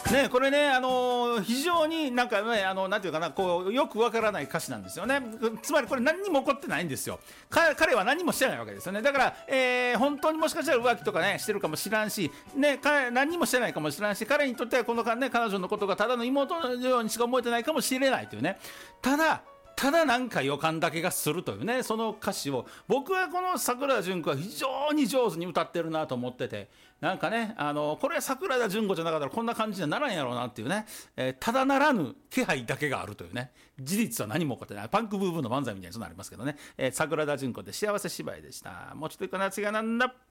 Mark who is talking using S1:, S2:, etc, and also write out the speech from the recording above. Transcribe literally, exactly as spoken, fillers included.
S1: ね、これね、あのー非常になんかね、あのなんていうかな、こうよくわからない歌詞なんですよね。つまりこれ何にも起こってないんですよ。か彼は何もしてないわけですよね。だから、えー本当にもしかしたら浮気とかねしてるかもしらんし、ね、彼何にもしてないかもしらんし、彼にとってはこの間ね、彼女のことがただの妹のようにしか思えてないかもしれないというね。ただただなんか予感だけがするというね、その歌詞を僕はこの桜田淳子は非常に上手に歌ってるなと思ってて、なんかね、あのこれは桜田淳子じゃなかったらこんな感じにはならんやろうなっていうね、えーただならぬ気配だけがあるというね、事実は何も起こってない、パンクブーブーの漫才みたいにそうなりますけどね、えー桜田淳子で幸せ芝居でした。もうちょっといいかな、次はなんだ。